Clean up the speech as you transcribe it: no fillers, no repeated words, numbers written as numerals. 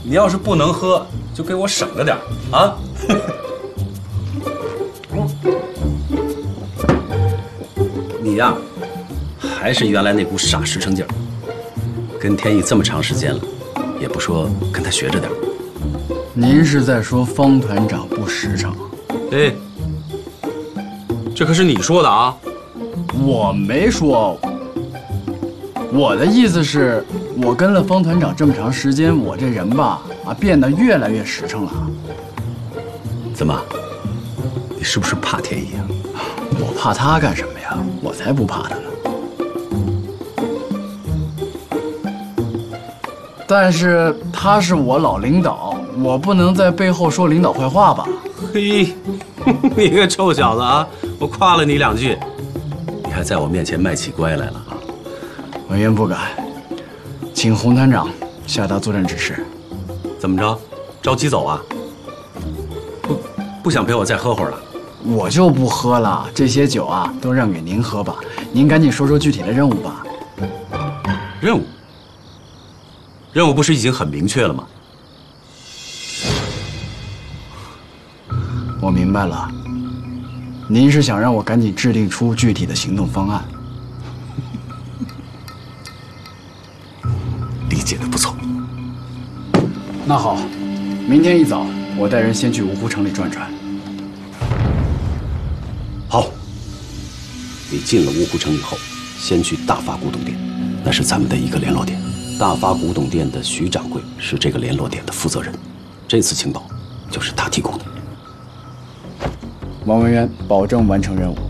你要是不能喝，就给我省着点啊！你呀，还是原来那股傻实诚劲儿。跟天意这么长时间了，也不说跟他学着点。 您是在说方团长不实诚？ 哎，这可是你说的啊！ 我没说。我的意思是，我跟了方团长这么长时间，我这人吧，变得越来越实诚了。 怎么？你是不是怕天意啊？ 我怕他干什么呀？我才不怕他呢。但是他是我老领导，我不能在背后说领导坏话吧？ 嘿，你个臭小子啊！我夸了你2句，你还在我面前卖起乖来了啊！ 文员不敢，请洪团长下达作战指示。 怎么着？着急走啊？不想陪我再喝会儿了？ 我就不喝了，这些酒都让给您喝吧。您赶紧说说具体的任务吧。 任务？任务不是已经很明确了吗？ 我明白了，您是想让我赶紧制定出具体的行动方案。 理解的不错。 那好，明天一早我带人先去芜湖城里转转。 好，你进了芜湖城以后，先去大发古董店，那是咱们的一个联络点。大发古董店的徐掌柜是这个联络点的负责人，这次情报就是他提供的。 王文渊保证完成任务。